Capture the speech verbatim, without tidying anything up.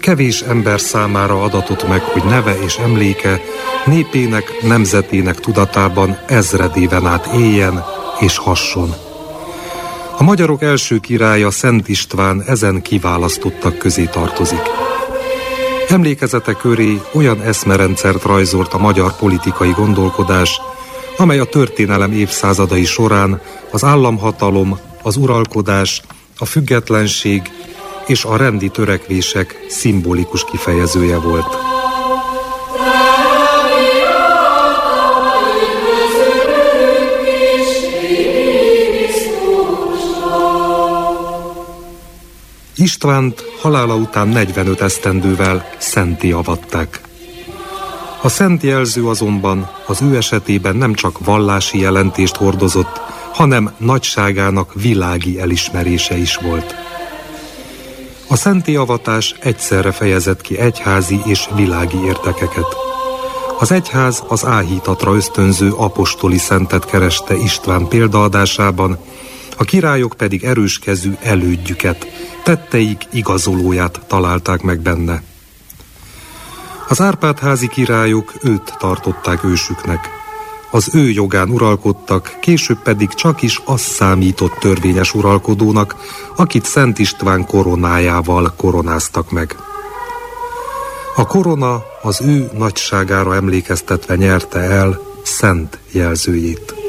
kevés ember számára adatott meg, hogy neve és emléke népének, nemzetének tudatában ezredéven át éljen és hasson. A magyarok első királya, Szent István ezen kiválasztottak közé tartozik. Emlékezete köré olyan eszmerendszert rajzolt a magyar politikai gondolkodás, amely a történelem évszázadai során az államhatalom, az uralkodás, a függetlenség és a rendi törekvések szimbolikus kifejezője volt. Istvánt halála után negyvenöt esztendővel szentté avatták. A szent jelző azonban az ő esetében nem csak vallási jelentést hordozott, hanem nagyságának világi elismerése is volt. A szenttéavatás egyszerre fejezett ki egyházi és világi érdekeket. Az egyház az áhítatra ösztönző apostoli szentet kereste István példaadásában, a királyok pedig erőskezű elődjüket, tetteik igazolóját találták meg benne. Az Árpád-házi királyok őt tartották ősüknek. Az ő jogán uralkodtak, később pedig csak is az számított törvényes uralkodónak, akit Szent István koronájával koronáztak meg. A korona az ő nagyságára emlékeztetve nyerte el szent jelzőjét.